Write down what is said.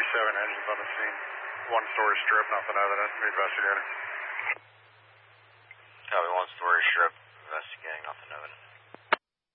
7 engines on the scene. One story strip, nothing evident. We're investigating.